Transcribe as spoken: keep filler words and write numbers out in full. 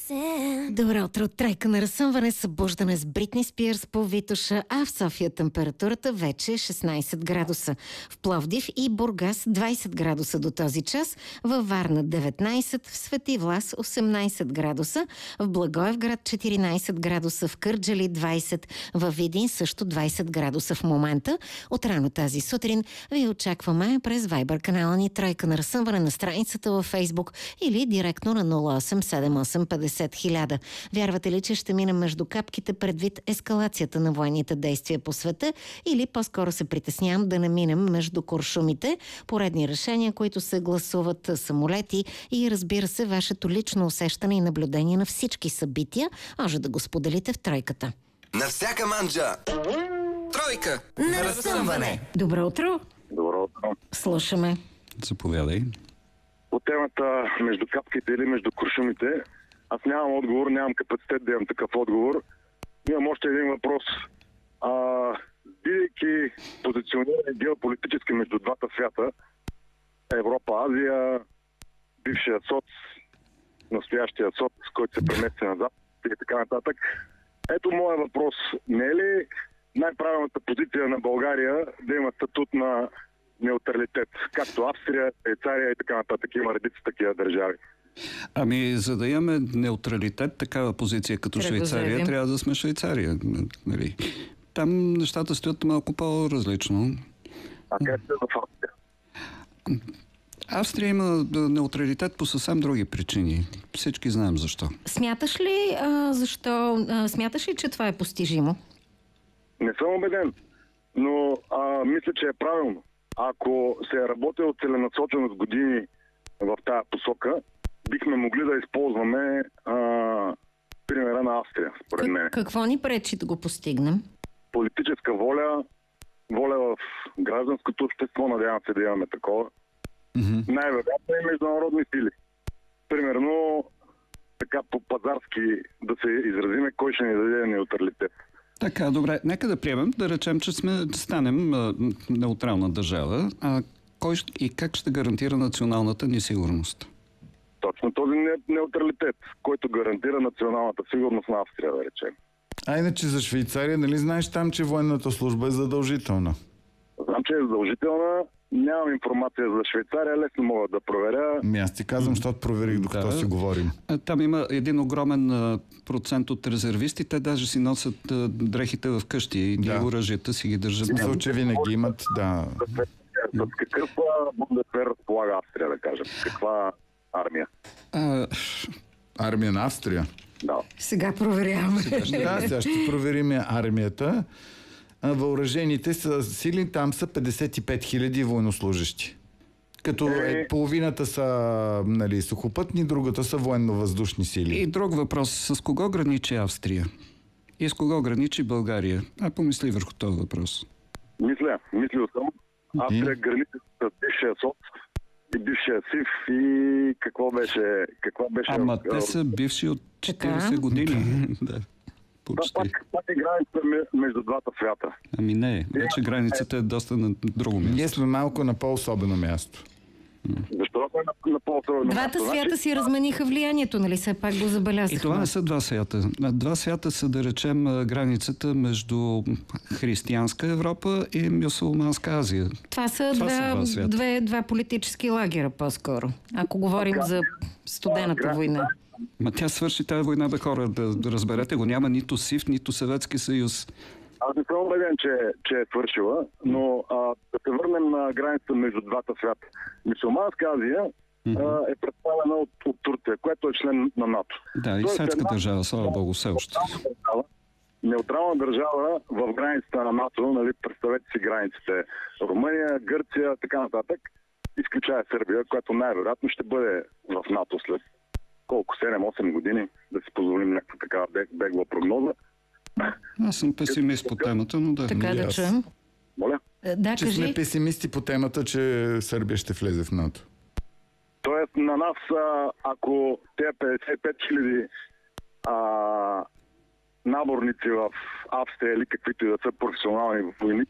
Добро утро, тройка на разсъмване, събуждане с Бритни Спирс по Витоша, а в София температурата вече е шестнайсет градуса. В Пловдив и Бургас двайсет градуса до този час, във Варна деветнайсет, в Свети Влас осемнайсет градуса, в Благоевград четиринайсет градуса, в Кърджали двайсет, във Видин също двайсет градуса в момента. От рано тази сутрин ви очакваме през Viber канала ни Тройка на разсъмване на страницата във Фейсбук или директно на нула осем седем осем петдесет хиляда. Вярвате ли, че ще минем между капките предвид ескалацията на военните действия по света, или по-скоро се притеснявам да не минем между куршумите? Поредни решения, които се гласуват, самолети и, разбира се, вашето лично усещане и наблюдение на всички събития може да го споделите в Тройката. На всяка манджа! Тройка на разсъмване! Добро утро! Добро утро. Слушаме. Заповядай. По темата между капките или между куршумите, аз нямам отговор, нямам капацитет да имам такъв отговор. Имам още един въпрос. А, бидейки позиционирани геополитически между двата свята, Европа, Азия, бившия СОЦ, настоящия СОЦ, който се премести назад и така нататък. Ето моя въпрос. Не е ли най-правилната позиция на България да има статут на неутралитет, както Австрия, Швейцария и така нататък? Има редици такива държави. Ами, за да имаме неутралитет, такава позиция като трябва Швейцария, да трябва да сме Швейцария. Нали? Там нещата стоят малко по-различно. А как се в Австрия? Австрия има неутралитет по съвсем други причини. Всички знаем защо. Смяташ ли, а, защо, а, смяташ ли, че това е постижимо? Не съм убеден, но а, мисля, че е правилно. Ако се е работил целенасочено с години в тази посока, бихме могли да използваме а, примера на Австрия, според мен. Какво ни пречи да го постигнем? Политическа воля, воля в гражданското общество, надявам се да имаме такова. Mm-hmm. Най-вероятно и международни сили. Примерно, така по-пазарски да се изразиме, кой ще ни даде неутралитет. Така, добре. Нека да приемем, да речем, че сме, станем а, неутрална държава. А кой и как ще гарантира националната ни сигурност? Точно този неутралитет, който гарантира националната сигурност на Австрия, да речем. А иначе за Швейцария, нали знаеш там, че военната служба е задължителна? Знам, че е задължителна. Нямам информация за Швейцария, лесно мога да проверя. Ми аз ти казвам, защото проверих докато Да. си говорим. Там има един огромен а, процент от резервисти. Те даже си носят а, дрехите в къщи Да. и оръжията си ги държат. В смисъл, че винаги имат, да. С какъв бундесвер разполага Австрия, да кажем? Каква армия? А, Армия на Австрия. Да. Сега проверяваме. Да, сега ще проверим армията. А, въоръжените са сили, там са петдесет и пет хиляди военнослужащи. Като е, половината са, нали, сухопътни, другата са военно-въздушни сили. и друг въпрос. С кого граничи Австрия? И с кого граничи България? А помисли върху този въпрос. Мисля, мислил съм. Австрия граничи с бившия СОЦ и бившия СИФ и какво беше... Каква беше Ама те са бивши от четирийсет години. Да, Да, почти. пак, пак е граница между двата свята. Ами не, вече границата е доста на друго място. Ние сме малко на по-особено място. Защо е на, на по-особено Двата място? свята си размениха влиянието, нали? Все пак го забелязахме. И това не са два свята. Два свята са, да речем, границата между християнска Европа и мюсюлманска Азия. Това са, Това са два, два свята. две, два политически лагера по-скоро. Ако говорим за студената война. Ма тя свърши тази война, бе хора, да, да разберете го. Няма нито СИВ, нито Съветски съюз. Аз не съм убеден, че, че е свършила, но а, да се върнем на границата между двата свята. Мюсюлманска Азия а, е представена от, от Турция, която е член на НАТО. Да, и Тоест, светска една държава, слава Богу, все още. Държава, неутрална държава в границата на НАТО, нали, представете си границите Румъния, Гърция, така нататък, изключая Сърбия, която най-вероятно ще бъде в НАТО след колко, седем-осем години, да си позволим някаква такава бегла прогноза. Аз съм песимист по темата, но да. Така И да аз. чуем. Моля? Е, Да, Че сме кажи. песимисти по темата, че Сърбия ще влезе в НАТО. Тоест на нас, а, ако тези петдесет и пет хиляди наборници в Австрия или каквито и да са професионални войници,